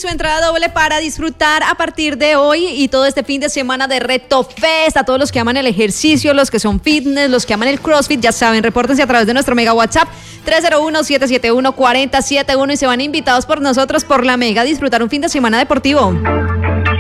su entrada doble para disfrutar a partir de hoy y todo este fin de semana de Reto Fest. A todos los que aman el ejercicio, los que son fitness, los que aman el CrossFit, ya saben, repórtense a través de nuestro mega WhatsApp 301-771-4071 y se van invitados por nosotros por la mega a disfrutar un fin de semana deportivo.